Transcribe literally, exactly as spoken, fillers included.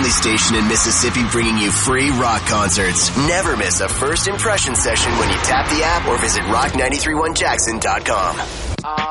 only station in Mississippi bringing you free rock concerts. Never miss a first impression session when you tap the app or visit rock nine three one jackson dot com.